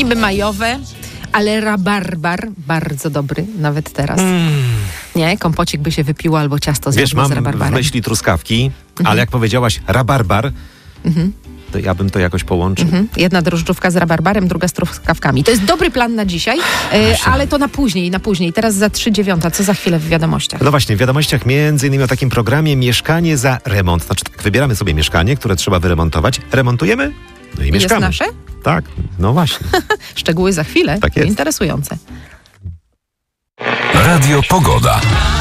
Niby majowe, ale rabarbar bardzo dobry, nawet teraz. Nie, kompocik by się wypiło albo ciasto z rabarbarem. Wiesz, mam w myśli truskawki, ale jak powiedziałaś rabarbar, to ja bym to jakoś połączył. Jedna drożdżówka z rabarbarem, druga z truskawkami. To jest dobry plan na dzisiaj, ale to na później. Teraz za 3:09. Co za chwilę w wiadomościach? No właśnie, w wiadomościach między innymi o takim programie Mieszkanie za remont. Znaczy, tak, wybieramy sobie mieszkanie, które trzeba wyremontować, remontujemy, no i mieszkamy. Jest nasze? Tak, no właśnie. Szczegóły za chwilę. Tak jest. Interesujące. Radio Pogoda.